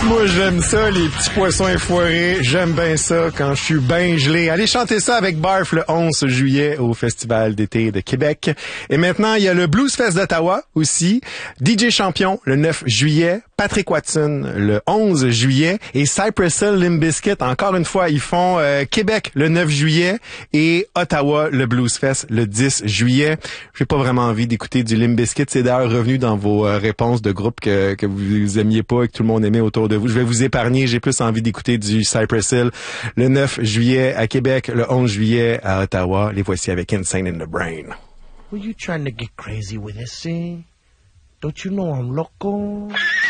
Moi, j'aime ça, les petits poissons effoirés. J'aime bien ça quand je suis bien gelé. Allez chanter ça avec Barf le 11 juillet au Festival d'été de Québec. Et maintenant, il y a le Blues Fest d'Ottawa aussi. DJ Champion le 9 juillet. Patrick Watson le 11 juillet. Et Cypress Hill Limp Bizkit, encore une fois, ils font Québec le 9 juillet et Ottawa le Blues Fest le 10 juillet. J'ai pas vraiment envie d'écouter du Limp Bizkit. C'est d'ailleurs revenu dans vos réponses de groupe que vous aimiez pas et que tout le monde aimait autour de vous. Je vais vous épargner. J'ai plus envie d'écouter du Cypress Hill le 9 juillet à Québec, le 11 juillet à Ottawa. Les voici avec Insane in the Brain. Were you trying to get crazy with this thing? Don't you know I'm loco?